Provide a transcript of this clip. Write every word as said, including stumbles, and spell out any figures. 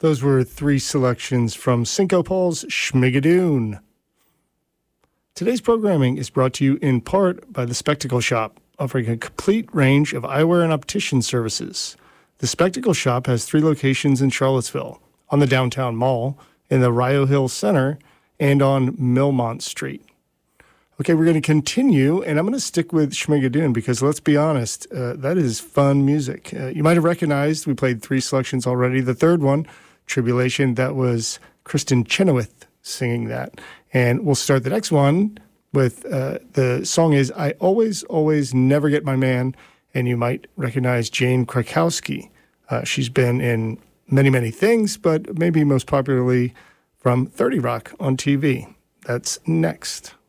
Those were three selections from Cinco Paul's Schmigadoon. Today's programming is brought to you in part by The Spectacle Shop, offering a complete range of eyewear and optician services. The Spectacle Shop has three locations in Charlottesville, on the downtown mall, in the Rio Hill Center, and on Millmont Street. Okay, we're going to continue, and I'm going to stick with Schmigadoon because, let's be honest, uh, that is fun music. Uh, you might have recognized, we played three selections already. The third one, Tribulation, that was Kristen Chenoweth singing that. And we'll start the next one with, uh, the song is I Always, Always Never Get My Man, and you might recognize Jane Krakowski. Uh, she's been in many, many things, but maybe most popularly from thirty Rock on T V. That's next.